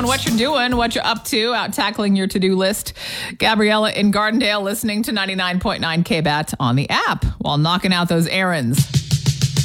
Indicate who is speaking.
Speaker 1: and what you're doing, what you're up to, out tackling your to-do list. Gabriella in Gardendale listening to 99.9 KBAT on the app while knocking out those errands.